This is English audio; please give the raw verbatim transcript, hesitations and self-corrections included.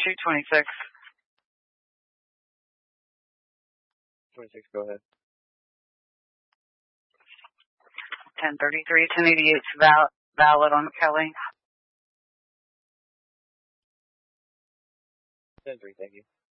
two twenty-six. twenty-six, go ahead. ten thirty-three, ten eighty-eight val valid on Kelly. ten three, thank you.